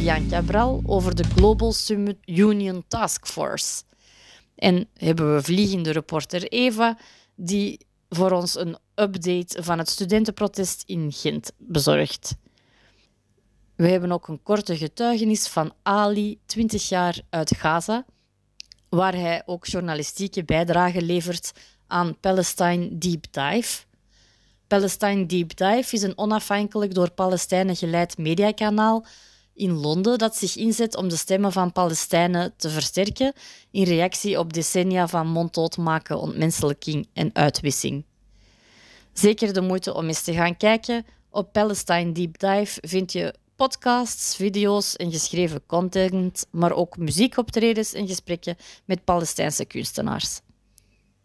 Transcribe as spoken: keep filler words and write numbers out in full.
Jan Cabral over de Global Summit Union Task Force. En hebben we vliegende reporter Eva, die voor ons een update van het studentenprotest in Gent bezorgt. We hebben ook een korte getuigenis van Ali, twintig jaar uit Gaza, waar hij ook journalistieke bijdrage levert aan Palestine Deep Dive. Palestine Deep Dive is een onafhankelijk door Palestijnen geleid mediakanaal in Londen dat zich inzet om de stemmen van Palestijnen te versterken in reactie op decennia van monddood maken, ontmenselijking en uitwissing. Zeker de moeite om eens te gaan kijken. Op Palestine Deep Dive vind je podcasts, video's en geschreven content, maar ook muziekoptredens en gesprekken met Palestijnse kunstenaars.